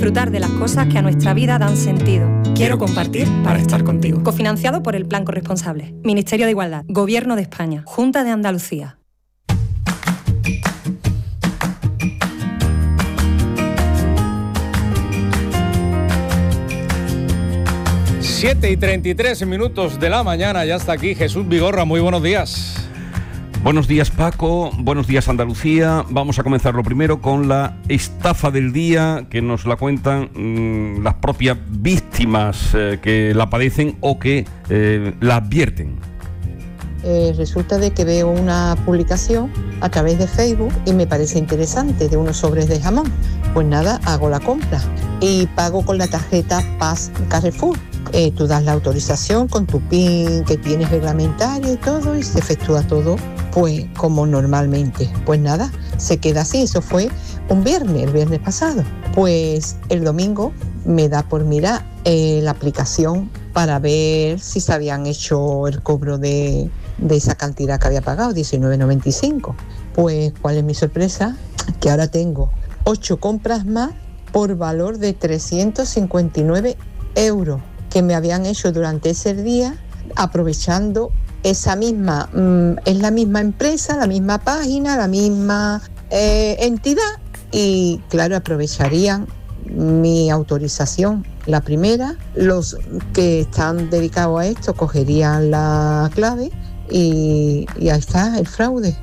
Disfrutar de las cosas que a nuestra vida dan sentido. Quiero compartir para estar contigo. Cofinanciado por el Plan Corresponsable. Ministerio de Igualdad. Gobierno de España. Junta de Andalucía. Siete y 33 minutos de la mañana, ya está aquí Jesús Vigorra, muy buenos días. Buenos días, Paco, buenos días, Andalucía. Vamos a comenzar lo primero con la estafa del día, que nos la cuentan las propias víctimas que la padecen o que la advierten. Resulta de que veo una publicación a través de Facebook y me parece interesante, de unos sobres de jamón. Pues nada, hago la compra y pago con la tarjeta Paz Carrefour. Tú das la autorización con tu PIN que tienes reglamentario y todo, y se efectúa todo pues como normalmente. Pues nada, se queda así. Eso fue un viernes, el viernes pasado. Pues el domingo me da por mirar la aplicación para ver si se habían hecho el cobro de esa cantidad que había pagado, 19,95. Pues ¿cuál es mi sorpresa? Que ahora tengo 8 compras más por valor de 359 euros que me habían hecho durante ese día, aprovechando esa misma, es la misma empresa, la misma página, la misma entidad, y claro, aprovecharían mi autorización. La primera, los que están dedicados a esto cogerían la clave y ahí está el fraude.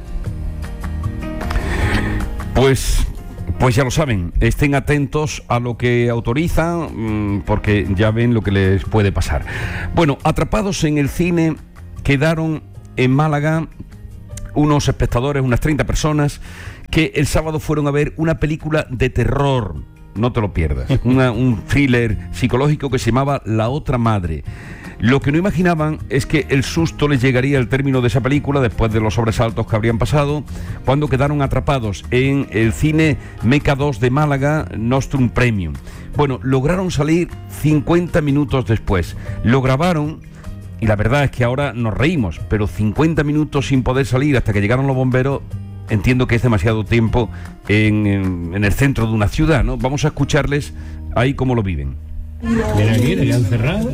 Pues ya lo saben, estén atentos a lo que autorizan, porque ya ven lo que les puede pasar. Bueno, atrapados en el cine quedaron en Málaga unos espectadores, unas 30 personas, que el sábado fueron a ver una película de terror. No te lo pierdas. Un thriller psicológico que se llamaba La otra madre. Lo que no imaginaban es que el susto les llegaría al término de esa película, después de los sobresaltos que habrían pasado, cuando quedaron atrapados en el cine Meca 2 de Málaga, Nostrum Premium. Bueno, lograron salir 50 minutos después. Lo grabaron y la verdad es que ahora nos reímos, pero 50 minutos sin poder salir hasta que llegaron los bomberos, entiendo que es demasiado tiempo en el centro de una ciudad, ¿no? Vamos a escucharles ahí cómo lo viven. Mira aquí, te quedan cerrados.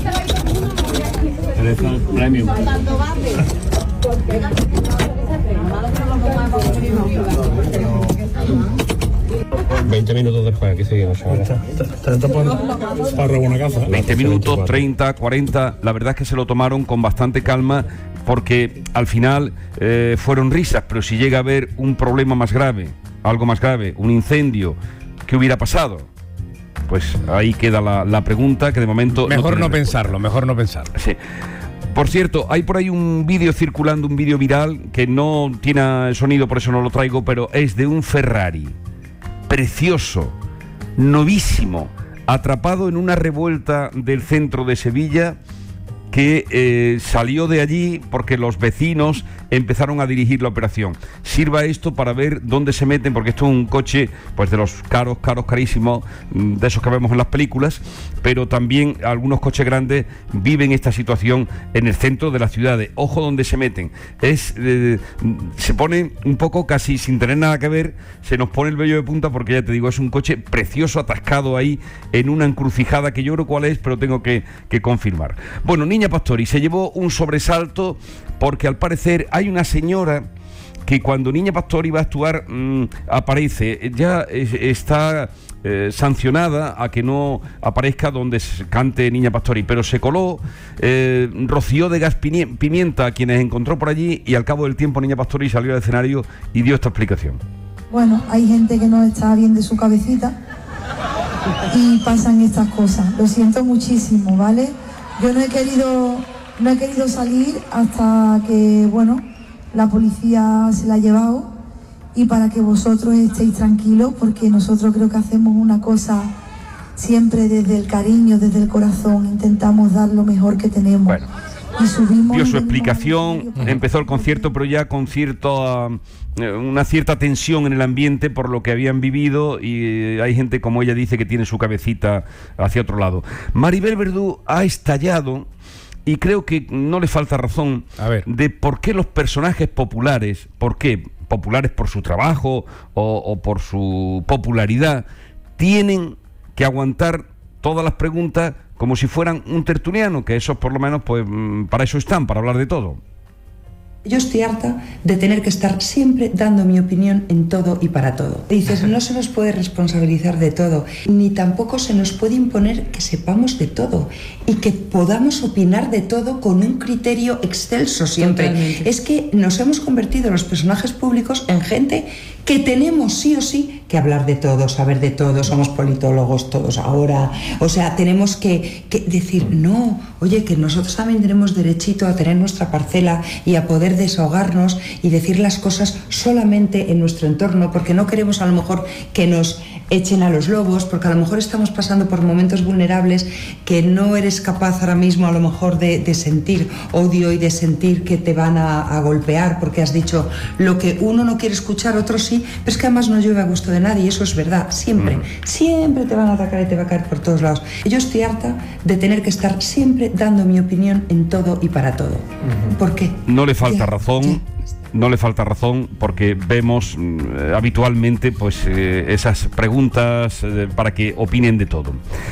Premium. 20 minutos después, aquí seguimos. 20 minutos, 30, 40, la verdad es que se lo tomaron con bastante calma, porque al final fueron risas, pero si llega a haber un problema más grave, algo más grave, un incendio, ¿qué hubiera pasado? Pues ahí queda la pregunta, que de momento... Mejor no pensarlo. Sí. Por cierto, hay por ahí un vídeo circulando, un vídeo viral, que no tiene sonido, por eso no lo traigo, pero es de un Ferrari precioso, novísimo, atrapado en una revuelta del centro de Sevilla, que salió de allí porque los vecinos empezaron a dirigir la operación. Sirva esto para ver dónde se meten, porque esto es un coche pues de los carísimos, de esos que vemos en las películas, pero también algunos coches grandes viven esta situación en el centro de las ciudades. Ojo donde se meten. Se pone un poco casi sin tener nada que ver, se nos pone el vello de punta, porque ya te digo, es un coche precioso atascado ahí en una encrucijada que yo creo cuál es, pero tengo que confirmar. Bueno, Niña Pastori se llevó un sobresalto porque al parecer hay una señora que cuando Niña Pastori va a actuar aparece, ya está sancionada a que no aparezca donde cante Niña Pastori, pero se coló, roció de gas pimienta a quienes encontró por allí, y al cabo del tiempo Niña Pastori salió al escenario y dio esta explicación. Bueno, hay gente que no está bien de su cabecita y pasan estas cosas. Lo siento muchísimo, ¿vale? Yo no he querido salir hasta que, bueno, la policía se la ha llevado, y para que vosotros estéis tranquilos, porque nosotros creo que hacemos una cosa siempre desde el cariño, desde el corazón, intentamos dar lo mejor que tenemos. Bueno, y subimos, dio su explicación, empezó el concierto, pero ya con una cierta tensión en el ambiente por lo que habían vivido, y hay gente, como ella dice, que tiene su cabecita hacia otro lado. Maribel Verdú ha estallado, y creo que no le falta razón, de por qué los personajes populares, populares por su trabajo o por su popularidad, tienen que aguantar todas las preguntas como si fueran un tertuliano, que esos por lo menos pues para eso están, para hablar de todo. Yo estoy harta de tener que estar siempre dando mi opinión en todo y para todo. Dices, no se nos puede responsabilizar de todo, ni tampoco se nos puede imponer que sepamos de todo y que podamos opinar de todo con un criterio excelso siempre. Totalmente. Es que nos hemos convertido los personajes públicos en gente que tenemos sí o sí que hablar de todo, saber de todo, somos politólogos todos ahora, o sea, tenemos que decir, no, oye, que nosotros también tenemos derechito a tener nuestra parcela y a poder desahogarnos y decir las cosas solamente en nuestro entorno, porque no queremos a lo mejor que nos echen a los lobos, porque a lo mejor estamos pasando por momentos vulnerables que no eres capaz ahora mismo a lo mejor de sentir odio y de sentir que te van a golpear porque has dicho lo que uno no quiere escuchar, otro sí, pero es que además no llueve a gusto de nadie y eso es verdad, siempre te van a atacar y te va a caer por todos lados. Yo estoy harta de tener que estar siempre dando mi opinión en todo y para todo. ¿Por qué? No le falta razón. No le falta razón porque vemos habitualmente pues esas preguntas para que opinen de todo.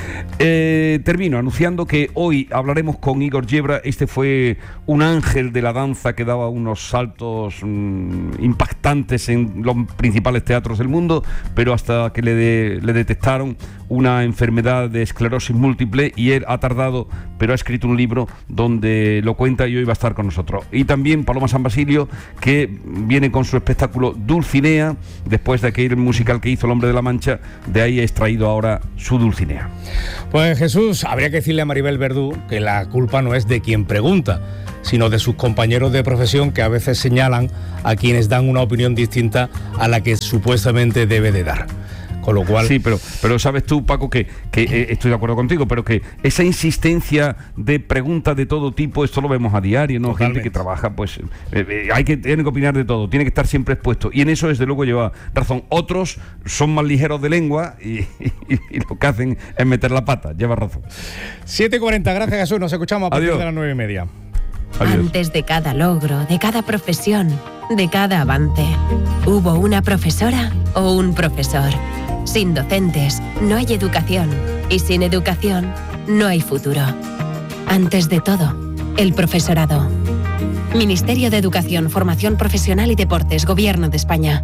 Termino anunciando que hoy hablaremos con Igor Yebra. Este fue un ángel de la danza que daba unos saltos impactantes en los principales teatros del mundo, pero hasta que le detectaron una enfermedad de esclerosis múltiple y él ha tardado, pero ha escrito un libro donde lo cuenta y hoy va a estar con nosotros. Y también Paloma San Basilio, que viene con su espectáculo Dulcinea, después de aquel musical que hizo El Hombre de la Mancha, de ahí ha extraído ahora su Dulcinea. Pues Jesús, habría que decirle a Maribel Verdú que la culpa no es de quien pregunta, sino de sus compañeros de profesión que a veces señalan a quienes dan una opinión distinta a la que supuestamente debe de dar. Con lo cual... Sí, pero sabes tú, Paco, que estoy de acuerdo contigo, pero que esa insistencia de preguntas de todo tipo, esto lo vemos a diario, ¿no? Totalmente. Gente que trabaja, pues tiene que opinar de todo, tiene que estar siempre expuesto, y en eso desde luego lleva razón. Otros son más ligeros de lengua y lo que hacen es meter la pata, lleva razón. 7:40, gracias Jesús, nos escuchamos a partir de las 9:30. Adiós. Antes de cada logro, de cada profesión, de cada avance, hubo una profesora o un profesor. Sin docentes no hay educación y sin educación no hay futuro. Antes de todo, el profesorado. Ministerio de Educación, Formación Profesional y Deportes, Gobierno de España.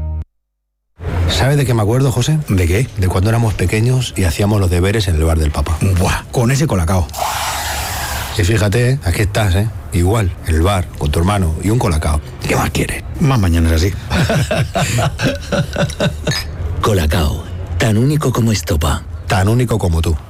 ¿Sabe de qué me acuerdo, José? ¿De qué? De cuando éramos pequeños y hacíamos los deberes en el bar del Papa. ¡Buah! Con ese colacao. Y fíjate, aquí estás, igual, en el bar, con tu hermano y un colacao. ¿Qué más quieres? Más mañanas así. Colacao, tan único como Estopa. Tan único como tú.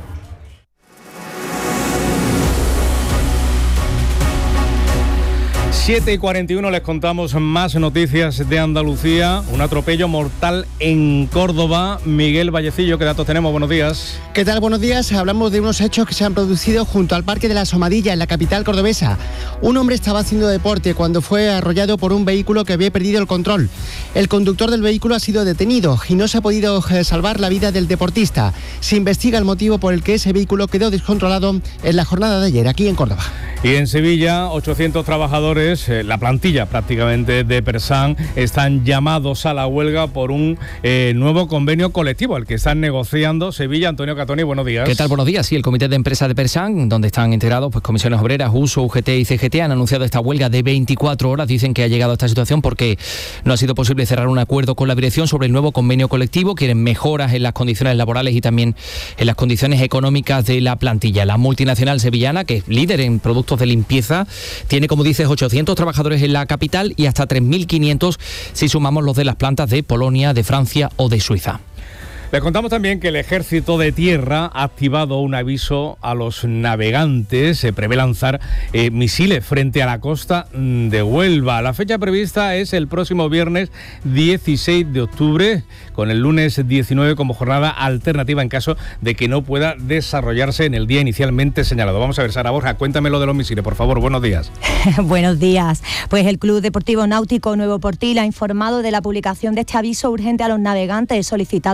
Siete y 41 les contamos más noticias de Andalucía. Un atropello mortal en Córdoba. Miguel Vallecillo, ¿qué datos tenemos? Buenos días. ¿Qué tal? Buenos días. Hablamos de unos hechos que se han producido junto al Parque de la Somadilla, en la capital cordobesa. Un hombre estaba haciendo deporte cuando fue arrollado por un vehículo que había perdido el control. El conductor del vehículo ha sido detenido y no se ha podido salvar la vida del deportista. Se investiga el motivo por el que ese vehículo quedó descontrolado en la jornada de ayer, aquí en Córdoba. Y en Sevilla, 800 trabajadores, la plantilla prácticamente de Persán, están llamados a la huelga por un nuevo convenio colectivo, el que están negociando Sevilla. Antonio Catoni, buenos días. ¿Qué tal? Buenos días. Sí, el Comité de Empresa de Persán, donde están integrados pues comisiones obreras, USO, UGT y CGT, han anunciado esta huelga de 24 horas. Dicen que ha llegado a esta situación porque no ha sido posible cerrar un acuerdo con la dirección sobre el nuevo convenio colectivo. Quieren mejoras en las condiciones laborales y también en las condiciones económicas de la plantilla. La multinacional sevillana, que es líder en productos de limpieza, tiene, como dices, 800 trabajadores en la capital y hasta 3.500 si sumamos los de las plantas de Polonia, de Francia o de Suiza. Les contamos también que el Ejército de Tierra ha activado un aviso a los navegantes. Se prevé lanzar misiles frente a la costa de Huelva. La fecha prevista es el próximo viernes 16 de octubre, con el lunes 19 como jornada alternativa en caso de que no pueda desarrollarse en el día inicialmente señalado. Vamos a ver, Sara Borja, cuéntame lo de los misiles, por favor. Buenos días. Buenos días. Pues el Club Deportivo Náutico Nuevo Portil ha informado de la publicación de este aviso urgente a los navegantes solicitado por el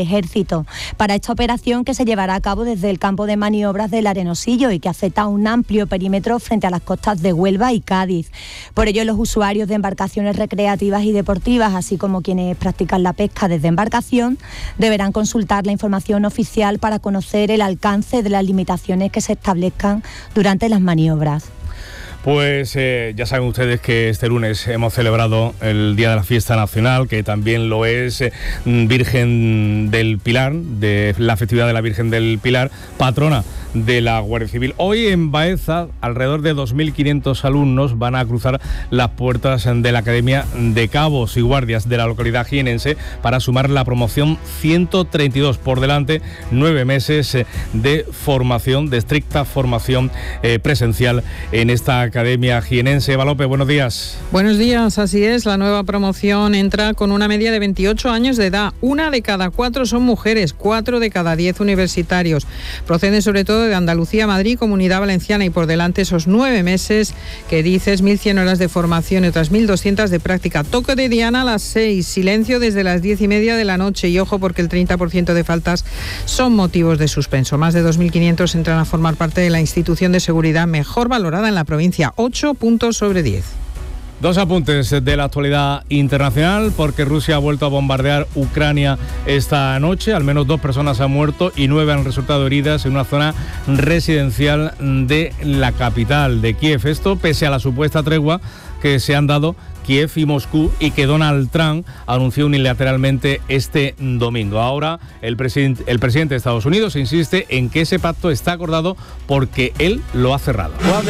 ejército para esta operación que se llevará a cabo desde el campo de maniobras del Arenosillo y que afecta a un amplio perímetro frente a las costas de Huelva y Cádiz. Por ello, los usuarios de embarcaciones recreativas y deportivas, así como quienes practican la pesca desde embarcación, deberán consultar la información oficial para conocer el alcance de las limitaciones que se establezcan durante las maniobras. Pues ya saben ustedes que este lunes hemos celebrado el Día de la Fiesta Nacional, que también lo es Virgen del Pilar, de la festividad de la Virgen del Pilar, patrona de la Guardia Civil. Hoy en Baeza, alrededor de 2.500 alumnos van a cruzar las puertas de la Academia de Cabos y Guardias de la localidad jienense para sumar la promoción 132. Por delante, 9 meses de formación, de estricta formación presencial en esta Academia jienense. Eva López, buenos días. Buenos días, así es. La nueva promoción entra con una media de 28 años de edad. 1 de cada 4 son mujeres, 4 de cada 10 universitarios. Proceden sobre todo de Andalucía, Madrid, Comunidad Valenciana, y por delante esos 9 meses que dices, 1.100 horas de formación y otras 1.200 de práctica. Toque de diana a las 6, silencio desde las 10:30 de la noche y ojo porque el 30% de faltas son motivos de suspenso. Más de 2.500 entran a formar parte de la institución de seguridad mejor valorada en la provincia, 8 puntos sobre 10. Dos apuntes de la actualidad internacional, porque Rusia ha vuelto a bombardear Ucrania esta noche. Al menos 2 personas han muerto y 9 han resultado heridas en una zona residencial de la capital de Kiev. Esto pese a la supuesta tregua que se han dado Kiev y Moscú y que Donald Trump anunció unilateralmente este domingo. Ahora el presidente de Estados Unidos insiste en que ese pacto está acordado porque él lo ha cerrado.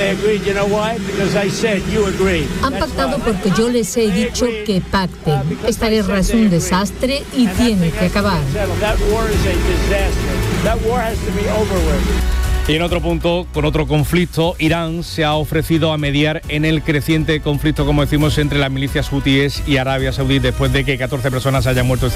Han pactado porque yo les he dicho que pacten. Esta guerra es un desastre y tiene que acabar. Y en otro punto, con otro conflicto, Irán se ha ofrecido a mediar en el creciente conflicto, como decimos, entre las milicias hutíes y Arabia Saudí, después de que 14 personas hayan muerto este